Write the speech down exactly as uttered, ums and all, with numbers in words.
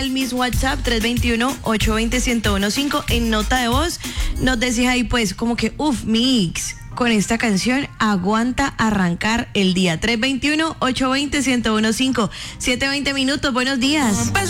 El mismo WhatsApp tres dos uno, ocho dos cero, uno uno cinco. En nota de voz nos decís ahí pues como que uff, mix, con esta canción aguanta arrancar el día. tres dos uno, ocho dos cero, uno uno cinco. siete veinte minutos, buenos días.